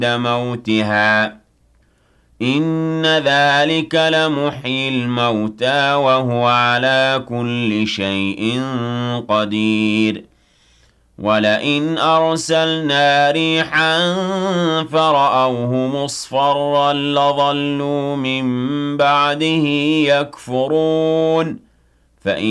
موتها إن ذلك لمحيي الموتى وهو على كل شيء قدير ولئن أرسلنا ريحا فرأوه مصفرا لظلوا من بعده يكفرون